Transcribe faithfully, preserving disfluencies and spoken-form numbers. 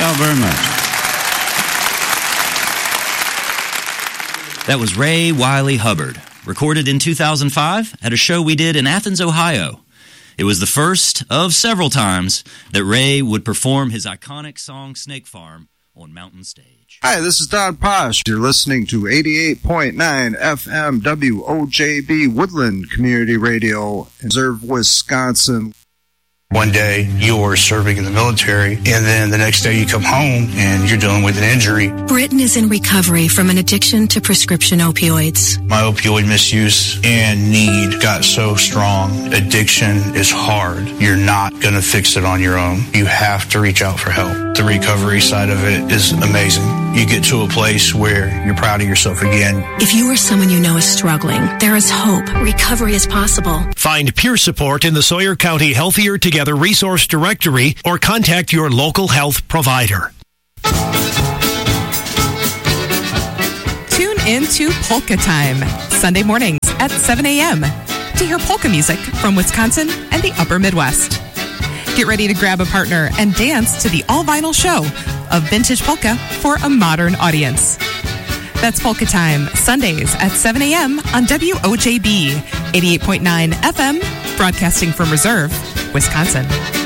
y'all very much. That was Ray Wiley Hubbard, recorded in two thousand five at a show we did in Athens, Ohio. It was the first of several times that Ray would perform his iconic song Snake Farm on Mountain Stage. Hi, this is Don Posh. You're listening to eighty-eight point nine F M W O J B Woodland Community Radio in Reserve, Wisconsin. One day you're serving in the military, and then the next day you come home and you're dealing with an injury. Britton is in recovery from an addiction to prescription opioids. My opioid misuse and need got so strong. Addiction is hard. You're not going to fix it on your own. You have to reach out for help. The recovery side of it is amazing. You get to a place where you're proud of yourself again. If you or someone you know is struggling, there is hope. Recovery is possible. Find peer support in the Sawyer County Healthier Together Resource Directory or contact your local health provider. Tune in to Polka Time, Sunday mornings at seven a.m. to hear polka music from Wisconsin and the Upper Midwest. Get ready to grab a partner and dance to the all-vinyl show of vintage polka for a modern audience. That's Polka Time, Sundays at seven a.m. on W O J B, eighty-eight point nine F M, broadcasting from Reserve, Wisconsin.